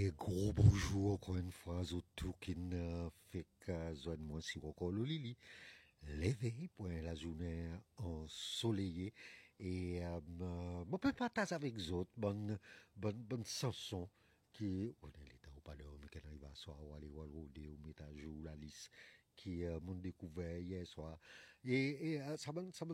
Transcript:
Et gros bonjour encore une fois aux tout qui ne fait qu'à moi si encore le Lili. L'éveil pour la journée ensoleillée et on peut partager avec les autres bonne chanson qui on est l'état au palais mais qu'elle arrive à soir ou aller voir le rodéo mettre à jour la liste qui m'ont découvert hier soir et ça